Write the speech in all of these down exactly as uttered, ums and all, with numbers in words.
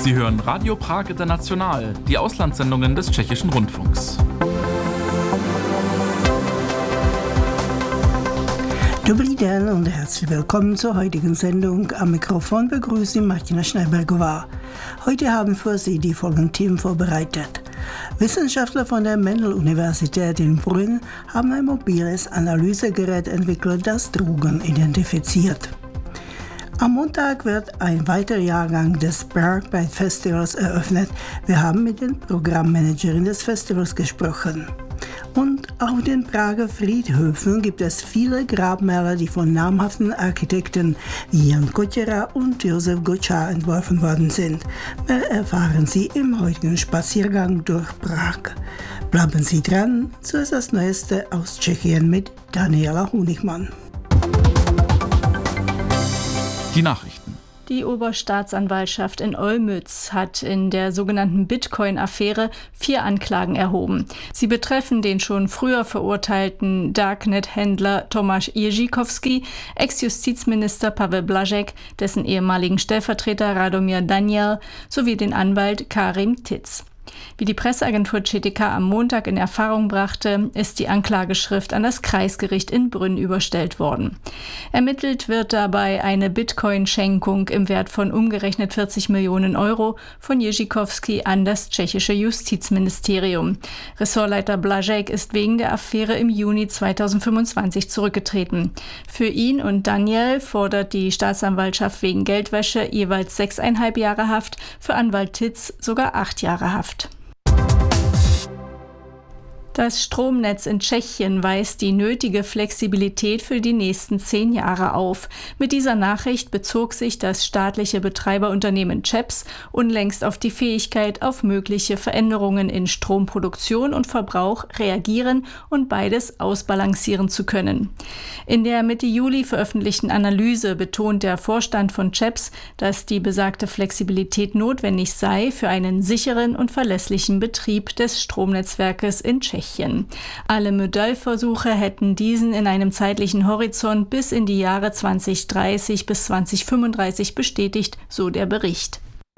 Sie hören Radio Prag International, die Auslandssendungen des Tschechischen Rundfunks. Dobrý den und herzlich willkommen zur heutigen Sendung. Am Mikrofon begrüßt Sie Martina Schneibergová. Heute haben für Sie die folgenden Themen vorbereitet. Wissenschaftler von der Mendel-Universität in Brünn haben ein mobiles Analysegerät entwickelt, das Drogen identifiziert. Am Montag wird ein weiterer Jahrgang des Prague Pride Festivals eröffnet. Wir haben mit den Programmmanagerin des Festivals gesprochen. Und auf den Prager Friedhöfen gibt es viele Grabmäler, die von namhaften Architekten wie Jan Kotěra und Josef Gočár entworfen worden sind. Mehr erfahren Sie im heutigen Spaziergang durch Prag. Bleiben Sie dran, zuerst das Neueste aus Tschechien mit Daniela Honigmann. Die Nachrichten. Die Oberstaatsanwaltschaft in Olmütz hat in der sogenannten Bitcoin-Affäre vier Anklagen erhoben. Sie betreffen den schon früher verurteilten Darknet-Händler Tomáš Jiříkovský, Ex-Justizminister Pavel Blažek, dessen ehemaligen Stellvertreter Radomír Daniel sowie den Anwalt Karim Titz. Wie die Presseagentur C T K am Montag in Erfahrung brachte, ist die Anklageschrift an das Kreisgericht in Brünn überstellt worden. Ermittelt wird dabei eine Bitcoin-Schenkung im Wert von umgerechnet vierzig Millionen Euro von Jiříkovský an das tschechische Justizministerium. Ressortleiter Blažek ist wegen der Affäre im Juni zweitausendfünfundzwanzig zurückgetreten. Für ihn und Daniel fordert die Staatsanwaltschaft wegen Geldwäsche jeweils sechseinhalb Jahre Haft, für Anwalt Titz sogar acht Jahre Haft. Das Stromnetz in Tschechien weist die nötige Flexibilität für die nächsten zehn Jahre auf. Mit dieser Nachricht bezog sich das staatliche Betreiberunternehmen ČEPS unlängst auf die Fähigkeit, auf mögliche Veränderungen in Stromproduktion und Verbrauch reagieren und beides ausbalancieren zu können. In der Mitte Juli veröffentlichten Analyse betont der Vorstand von ČEPS, dass die besagte Flexibilität notwendig sei für einen sicheren und verlässlichen Betrieb des Stromnetzwerkes in Tschechien. Alle Modellversuche hätten diesen in einem zeitlichen Horizont bis in die Jahre zweitausenddreißig bis zweitausendfünfunddreißig bestätigt, so der Bericht.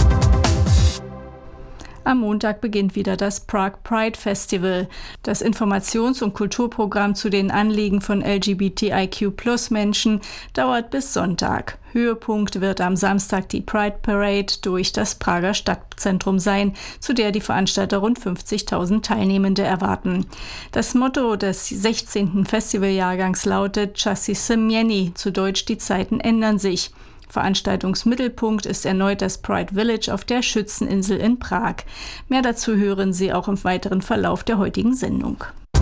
Am Montag beginnt wieder das Prague Pride Festival. Das Informations- und Kulturprogramm zu den Anliegen von L G B T I Q Plus Menschen dauert bis Sonntag. Höhepunkt wird am Samstag die Pride Parade durch das Prager Stadtzentrum sein, zu der die Veranstalter rund fünfzigtausend Teilnehmende erwarten. Das Motto des sechzehnten Festivaljahrgangs lautet Časy se mění, zu Deutsch die Zeiten ändern sich. Veranstaltungsmittelpunkt ist erneut das Pride Village auf der Schützeninsel in Prag. Mehr dazu hören Sie auch im weiteren Verlauf der heutigen Sendung.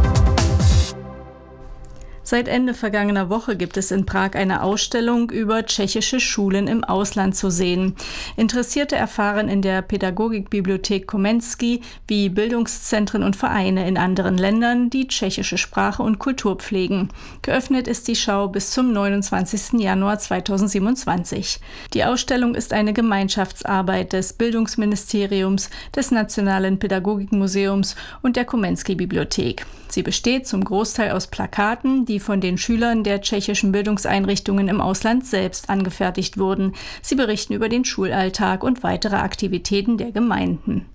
Seit Ende vergangener Woche gibt es in Prag eine Ausstellung über tschechische Schulen im Ausland zu sehen. Interessierte erfahren in der Pädagogikbibliothek Komenský, wie Bildungszentren und Vereine in anderen Ländern die tschechische Sprache und Kultur pflegen. Geöffnet ist die Schau bis zum neunundzwanzigsten Januar zweitausendsiebenundzwanzig. Die Ausstellung ist eine Gemeinschaftsarbeit des Bildungsministeriums, des Nationalen Pädagogikmuseums und der Komenský-Bibliothek. Sie besteht zum Großteil aus Plakaten, die von den Schülern der tschechischen Bildungseinrichtungen im Ausland selbst angefertigt wurden. Sie berichten über den Schulalltag und weitere Aktivitäten der Gemeinden.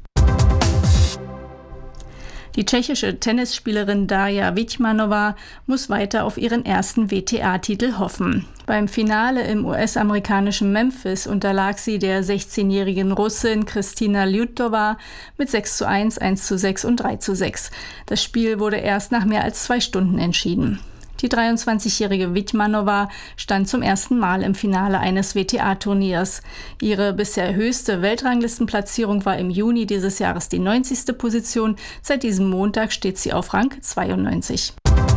Die tschechische Tennisspielerin Darja Witmanová muss weiter auf ihren ersten W T A-Titel hoffen. Beim Finale im U S-amerikanischen Memphis unterlag sie der sechzehnjährigen Russin Kristina Ljutová mit sechs zu eins, eins zu sechs und drei zu sechs. Das Spiel wurde erst nach mehr als zwei Stunden entschieden. Die dreiundzwanzigjährige Witmanová stand zum ersten Mal im Finale eines W T A-Turniers. Ihre bisher höchste Weltranglistenplatzierung war im Juni dieses Jahres die neunzigste Position. Seit diesem Montag steht sie auf Rang zweiundneunzig.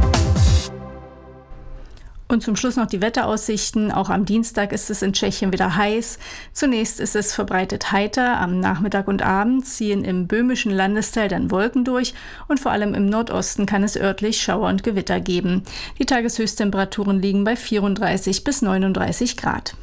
Und zum Schluss noch die Wetteraussichten. Auch am Dienstag ist es in Tschechien wieder heiß. Zunächst ist es verbreitet heiter. Am Nachmittag und Abend ziehen im böhmischen Landesteil dann Wolken durch und vor allem im Nordosten kann es örtlich Schauer und Gewitter geben. Die Tageshöchsttemperaturen liegen bei vierunddreißig bis neununddreißig Grad.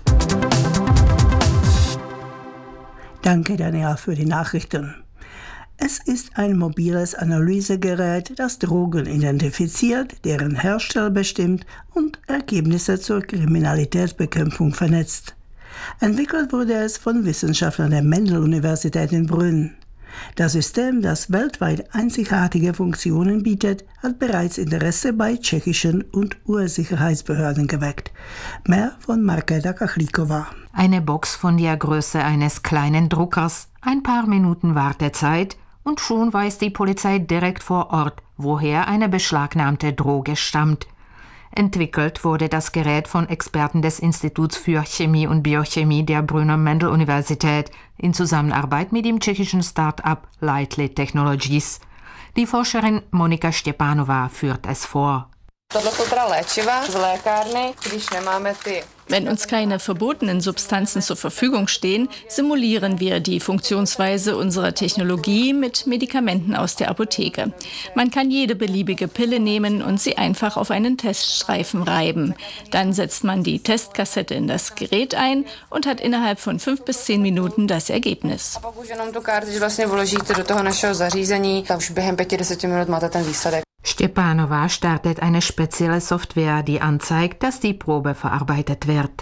Danke, Daniela, für die Nachrichten. Es ist ein mobiles Analysegerät, das Drogen identifiziert, deren Hersteller bestimmt und Ergebnisse zur Kriminalitätsbekämpfung vernetzt. Entwickelt wurde es von Wissenschaftlern der Mendel-Universität in Brünn. Das System, das weltweit einzigartige Funktionen bietet, hat bereits Interesse bei tschechischen und Ursicherheitsbehörden geweckt. Mehr von Markéta Kachlíková. Eine Box von der Größe eines kleinen Druckers, ein paar Minuten Wartezeit und schon weiß die Polizei direkt vor Ort, woher eine beschlagnahmte Droge stammt. Entwickelt wurde das Gerät von Experten des Instituts für Chemie und Biochemie der Brünner Mendel-Universität in Zusammenarbeit mit dem tschechischen Start-up Lightly Technologies. Die Forscherin Monika Štěpánová führt es vor. Wenn uns keine verbotenen Substanzen zur Verfügung stehen, simulieren wir die Funktionsweise unserer Technologie mit Medikamenten aus der Apotheke. Man kann jede beliebige Pille nehmen und sie einfach auf einen Teststreifen reiben. Dann setzt man die Testkassette in das Gerät ein und hat innerhalb von fünf bis zehn Minuten das Ergebnis. Štěpánová startet eine spezielle Software, die anzeigt, dass die Probe verarbeitet wird.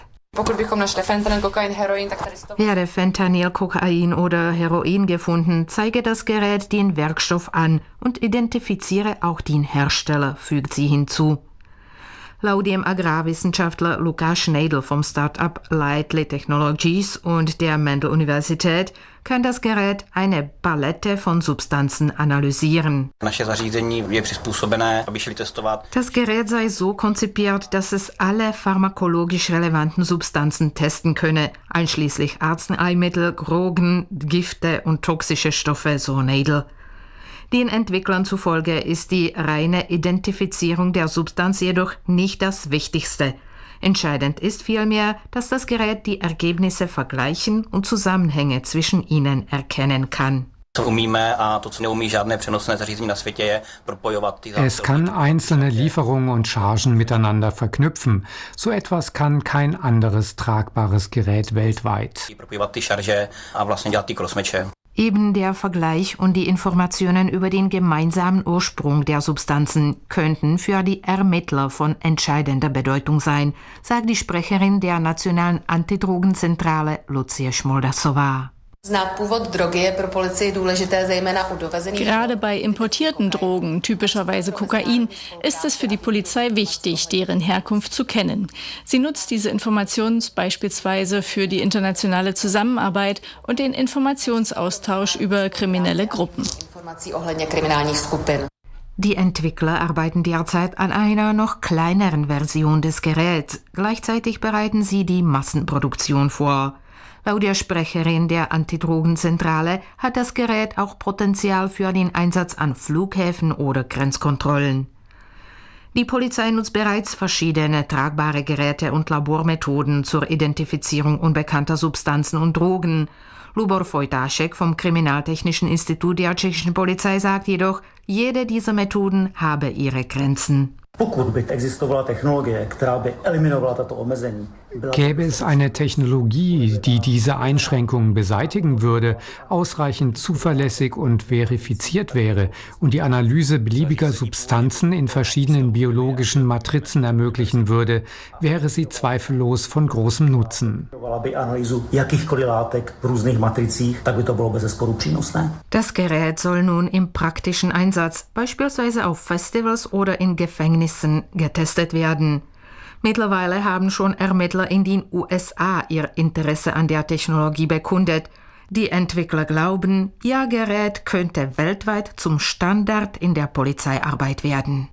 Wäre Fentanyl, Kokain oder Heroin gefunden, zeige das Gerät den Werkstoff an und identifiziere auch den Hersteller, fügt sie hinzu. Laut dem Agrarwissenschaftler Lukáš Schneidl vom Start-up Lightly Technologies und der Mendel-Universität kann das Gerät eine Palette von Substanzen analysieren. Das Gerät sei so konzipiert, dass es alle pharmakologisch relevanten Substanzen testen könne, einschließlich Arzneimittel, Drogen, Gifte und toxische Stoffe, so Schneidl. Den Entwicklern zufolge ist die reine Identifizierung der Substanz jedoch nicht das Wichtigste. Entscheidend ist vielmehr, dass das Gerät die Ergebnisse vergleichen und Zusammenhänge zwischen ihnen erkennen kann. Es kann einzelne Lieferungen und Chargen miteinander verknüpfen. So etwas kann kein anderes tragbares Gerät weltweit. Eben der Vergleich und die Informationen über den gemeinsamen Ursprung der Substanzen könnten für die Ermittler von entscheidender Bedeutung sein, sagt die Sprecherin der Nationalen Antidrogenzentrale Lucie Šmoldasová. Gerade bei importierten Drogen, typischerweise Kokain, ist es für die Polizei wichtig, deren Herkunft zu kennen. Sie nutzt diese Informationen beispielsweise für die internationale Zusammenarbeit und den Informationsaustausch über kriminelle Gruppen. Die Entwickler arbeiten derzeit an einer noch kleineren Version des Geräts. Gleichzeitig bereiten sie die Massenproduktion vor. Laut der Sprecherin der Antidrogenzentrale hat das Gerät auch Potenzial für den Einsatz an Flughäfen oder Grenzkontrollen. Die Polizei nutzt bereits verschiedene tragbare Geräte und Labormethoden zur Identifizierung unbekannter Substanzen und Drogen. Lubor Vojtášek vom Kriminaltechnischen Institut der tschechischen Polizei sagt jedoch, jede dieser Methoden habe ihre Grenzen. Gäbe es eine Technologie, die diese Einschränkungen beseitigen würde, ausreichend zuverlässig und verifiziert wäre und die Analyse beliebiger Substanzen in verschiedenen biologischen Matrizen ermöglichen würde, wäre sie zweifellos von großem Nutzen. Das Gerät soll nun im praktischen Einsatz, beispielsweise auf Festivals oder in Gefängnissen, getestet werden. Mittlerweile haben schon Ermittler in den U S A ihr Interesse an der Technologie bekundet. Die Entwickler glauben, ihr Gerät könnte weltweit zum Standard in der Polizeiarbeit werden.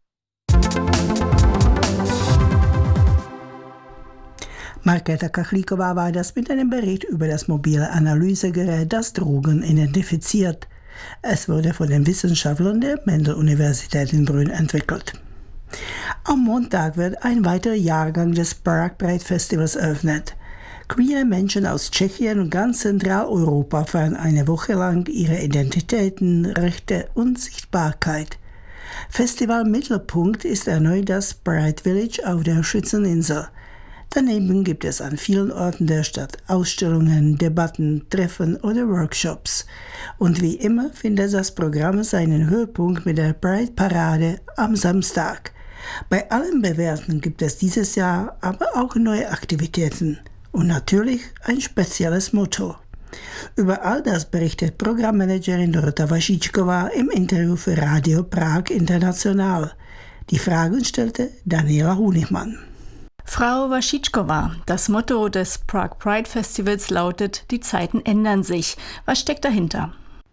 Markéta Kachlíková war das mit einem Bericht über das mobile Analysegerät, das Drogen identifiziert. Es wurde von den Wissenschaftlern der Mendel-Universität in Brünn entwickelt. Am Montag wird ein weiterer Jahrgang des Prague Pride Festivals eröffnet. Queere Menschen aus Tschechien und ganz Zentraleuropa feiern eine Woche lang ihre Identitäten, Rechte und Sichtbarkeit. Festivalmittelpunkt ist erneut das Pride Village auf der Schützeninsel. Daneben gibt es an vielen Orten der Stadt Ausstellungen, Debatten, Treffen oder Workshops. Und wie immer findet das Programm seinen Höhepunkt mit der Pride-Parade am Samstag. Bei allen Bewerten gibt es dieses Jahr aber auch neue Aktivitäten. und natürlich ein spezielles Motto. Über all das berichtet Programmmanagerin Dorota Vašíčková im Interview für Radio Prag International. Die Fragen stellte Daniela Honigmann. Frau Vašíčková, das Motto des Prague Pride Festivals lautet, die Zeiten ändern sich. Was steckt dahinter?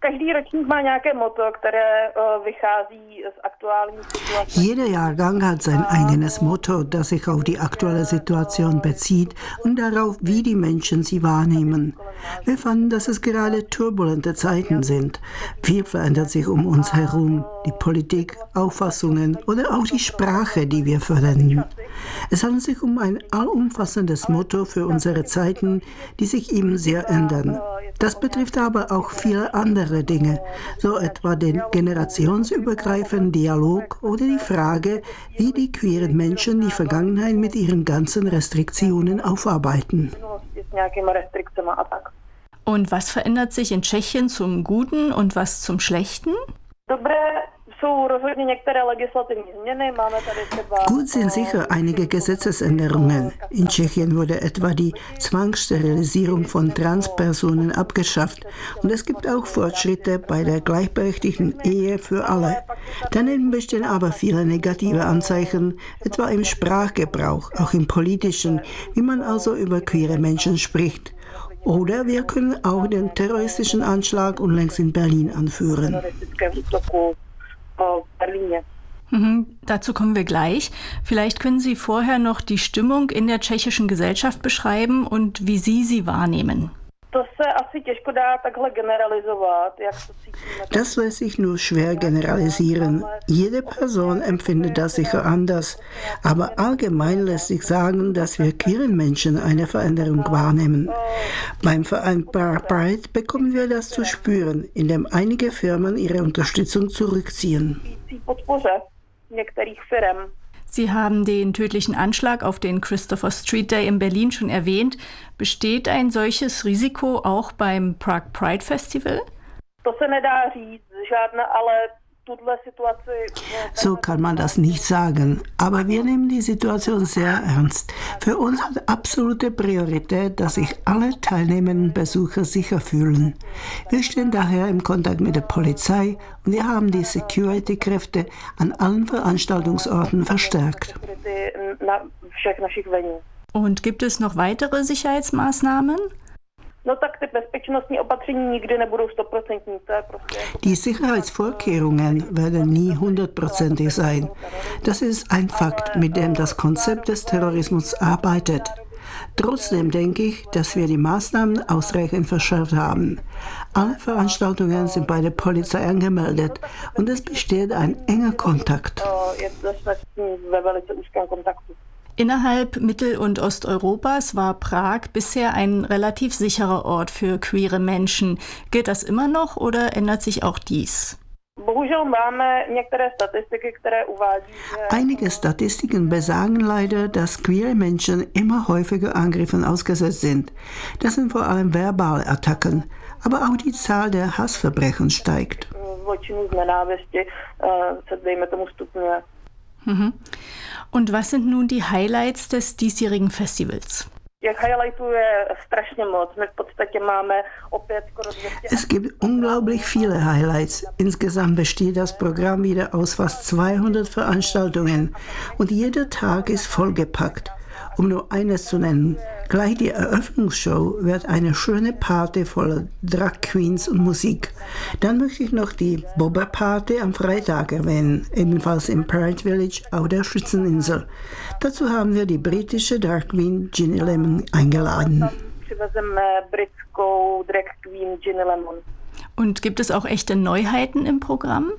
Jeder Jahrgang hat sein eigenes Motto, das sich auf die aktuelle Situation bezieht und darauf, wie die Menschen sie wahrnehmen. Wir fanden, dass es gerade turbulente Zeiten sind. Viel verändert sich um uns herum, die Politik, Auffassungen oder auch die Sprache, die wir verwenden. Es handelt sich um ein allumfassendes Motto für unsere Zeiten, die sich eben sehr ändern. Das betrifft aber auch viele andere Dinge, so etwa den generationsübergreifenden Dialog oder die Frage, wie die queeren Menschen die Vergangenheit mit ihren ganzen Restriktionen aufarbeiten. Und was verändert sich in Tschechien zum Guten und was zum Schlechten? Gut sind sicher einige Gesetzesänderungen. In Tschechien wurde etwa die Zwangssterilisierung von Transpersonen abgeschafft und es gibt auch Fortschritte bei der gleichberechtigten Ehe für alle. Daneben bestehen aber viele negative Anzeichen, etwa im Sprachgebrauch, auch im politischen, wie man also über queere Menschen spricht. Oder wir können auch den terroristischen Anschlag unlängst in Berlin anführen. Mhm, dazu kommen wir gleich. Vielleicht können Sie vorher noch die Stimmung in der tschechischen Gesellschaft beschreiben und wie Sie sie wahrnehmen. Das lässt sich nur schwer generalisieren. Jede Person empfindet das sicher anders. Aber allgemein lässt sich sagen, dass wir queeren Menschen eine Veränderung wahrnehmen. Beim Verein Prague Pride bekommen wir das zu spüren, indem einige Firmen ihre Unterstützung zurückziehen. Sie haben den tödlichen Anschlag auf den Christopher Street Day in Berlin schon erwähnt. Besteht ein solches Risiko auch beim Prague Pride Festival? So kann man das nicht sagen, aber wir nehmen die Situation sehr ernst. Für uns hat absolute Priorität, dass sich alle teilnehmenden Besucher sicher fühlen. Wir stehen daher im Kontakt mit der Polizei und wir haben die Security-Kräfte an allen Veranstaltungsorten verstärkt. Und gibt es noch weitere Sicherheitsmaßnahmen? Die Sicherheitsvorkehrungen werden nie hundertprozentig sein. Das ist ein Fakt, mit dem das Konzept des Terrorismus arbeitet. Trotzdem denke ich, dass wir die Maßnahmen ausreichend verschärft haben. Alle Veranstaltungen sind bei der Polizei angemeldet und es besteht ein enger Kontakt. Innerhalb Mittel- und Osteuropas war Prag bisher ein relativ sicherer Ort für queere Menschen. Gilt das immer noch oder ändert sich auch dies? Einige Statistiken besagen leider, dass queere Menschen immer häufiger Angriffen ausgesetzt sind. Das sind vor allem verbale Attacken, aber auch die Zahl der Hassverbrechen steigt. Mhm. Und was sind nun die Highlights des diesjährigen Festivals? Es gibt unglaublich viele Highlights. Insgesamt besteht das Programm wieder aus fast zweihundert Veranstaltungen und jeder Tag ist vollgepackt. Um nur eines zu nennen, gleich die Eröffnungsshow wird eine schöne Party voller Drag Queens und Musik. Dann möchte ich noch die Bobber Party am Freitag erwähnen, ebenfalls im Pride Village auf der Schützeninsel. Dazu haben wir die britische Drag Queen Ginny Lemon eingeladen. Und gibt es auch echte Neuheiten im Programm?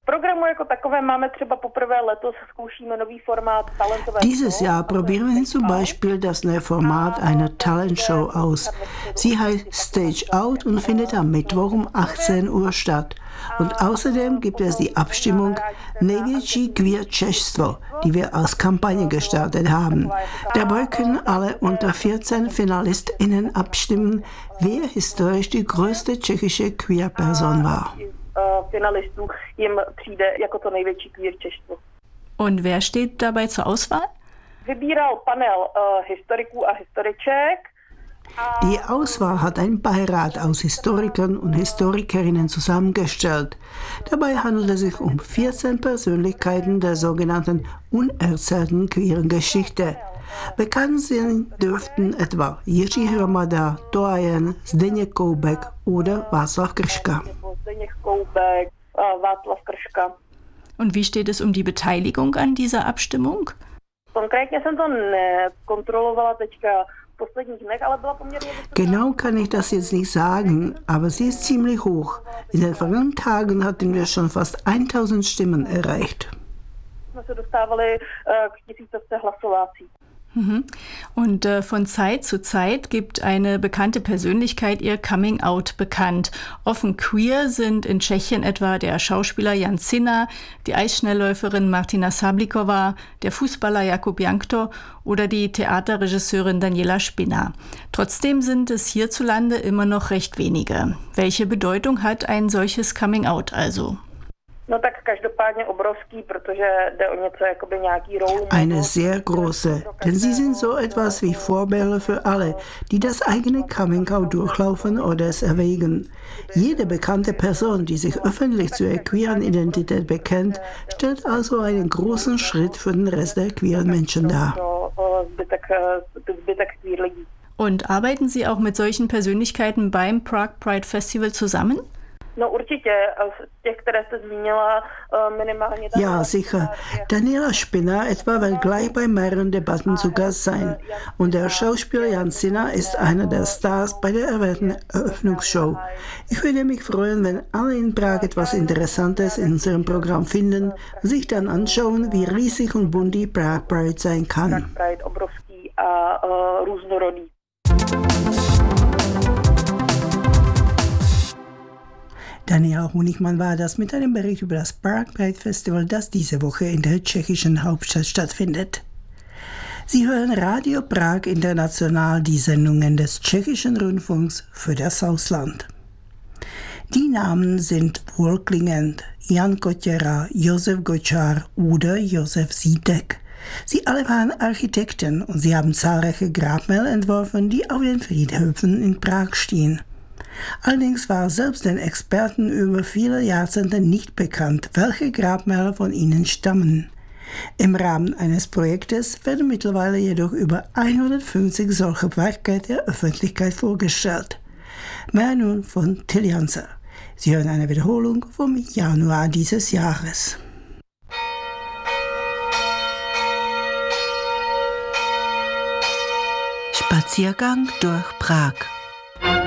Dieses Jahr probieren wir zum Beispiel das neue Format einer Talentshow aus. Sie heißt Stage Out und findet am Mittwoch um achtzehn Uhr statt. Und außerdem gibt es die Abstimmung Největší queer Češstvo, die wir als Kampagne gestartet haben. Dabei können alle unter vierzehn FinalistInnen abstimmen, wer historisch die größte tschechische Queer-Person war. finalistů jim přijde jako to největší queer Češstvo. Und wer steht dabei zur Auswahl? Vybíral panel uh, historiků a historiček Die Auswahl hat ein Beirat aus Historikern und Historikerinnen zusammengestellt. Dabei handelt es sich um vierzehn Persönlichkeiten der sogenannten unerzählten queeren Geschichte. Bekannt sein dürften etwa Jiří Hromada, Doyen, Zdeněk Koubek oder Václav Krška. Und wie steht es um die Beteiligung an dieser Abstimmung? Genau kann ich das jetzt nicht sagen, aber sie ist ziemlich hoch. In den vergangenen Tagen hatten wir schon fast tausend Stimmen erreicht. Und äh, von Zeit zu Zeit gibt eine bekannte Persönlichkeit ihr Coming-out bekannt. Offen queer sind in Tschechien etwa der Schauspieler Jan Zinner, die Eisschnellläuferin Martina Sablikova, der Fußballer Jakub Jankto oder die Theaterregisseurin Daniela Spinner. Trotzdem sind es hierzulande immer noch recht wenige. Welche Bedeutung hat ein solches Coming-out also? Eine sehr große, denn sie sind so etwas wie Vorbilder für alle, die das eigene Coming-out durchlaufen oder es erwägen. Jede bekannte Person, die sich öffentlich zur queeren Identität bekennt, stellt also einen großen Schritt für den Rest der queeren Menschen dar. Und arbeiten Sie auch mit solchen Persönlichkeiten beim Prague Pride Festival zusammen? Ja, sicher. Daniela Spinner etwa wird gleich bei mehreren Debatten zu Gast sein. Und der Schauspieler Jan Zinner ist einer der Stars bei der erwähnten Eröffnungsshow. Ich würde mich freuen, wenn alle in Prag etwas Interessantes in unserem Programm finden und sich dann anschauen, wie riesig und bunt die Prague Pride sein kann. Daniela Honigmann war das mit einem Bericht über das Prague Pride Festival, das diese Woche in der tschechischen Hauptstadt stattfindet. Sie hören Radio Prag International, die Sendungen des tschechischen Rundfunks für das Ausland. Die Namen sind wohlklingend: Jan Kotěra, Josef Gočár oder Josef Zítek. Sie alle waren Architekten und sie haben zahlreiche Grabmäler entworfen, die auf den Friedhöfen in Prag stehen. Allerdings war selbst den Experten über viele Jahrzehnte nicht bekannt, welche Grabmäler von ihnen stammen. Im Rahmen eines Projektes werden mittlerweile jedoch über hundertfünfzig solche Werke der Öffentlichkeit vorgestellt. Mehr nun von Till Janser. Sie hören eine Wiederholung vom Januar dieses Jahres. Spaziergang durch Prag.